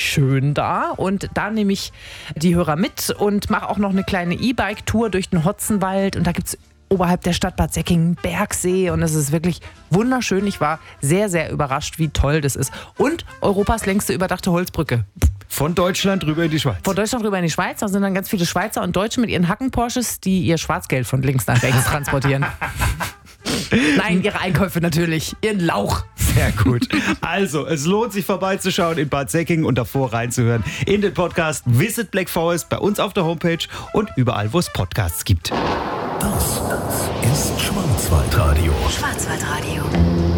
schön da. Und da nehme ich die Hörer mit und mache auch noch eine kleine E-Bike-Tour durch den Hotzenwald. Und da gibt es oberhalb der Stadt Bad Säckingen Bergsee. Und es ist wirklich wunderschön. Ich war sehr, sehr überrascht, wie toll das ist. Und Europas längste überdachte Holzbrücke. Von Deutschland rüber in die Schweiz. Von Deutschland rüber in die Schweiz. Da sind dann ganz viele Schweizer und Deutsche mit ihren Hacken-Porsches, die ihr Schwarzgeld von links nach rechts transportieren. Nein, ihre Einkäufe natürlich. Ihren Lauch. Sehr gut. Also, es lohnt sich vorbeizuschauen in Bad Säckingen und davor reinzuhören in den Podcast Visit Black Forest bei uns auf der Homepage und überall, wo es Podcasts gibt. Das ist Schwarzwaldradio. Schwarzwaldradio.